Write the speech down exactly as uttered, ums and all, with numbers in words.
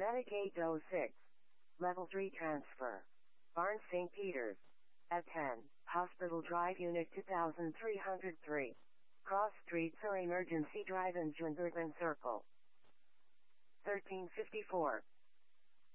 Medicaid oh six. Level three transfer. Barnes Saint Peter's. At ten, Hospital Drive Unit two thousand three hundred three. Cross Streets or Emergency Drive in Jungervan Circle. thirteen fifty-four.